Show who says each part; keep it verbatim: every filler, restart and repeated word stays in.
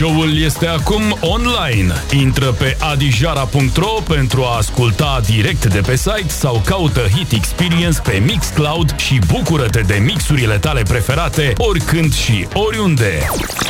Speaker 1: Show-ul este acum online. Intră pe adijara punct ro pentru a asculta direct de pe site sau caută Hit Experience pe Mixcloud și bucură-te de mixurile tale preferate oricând și oriunde.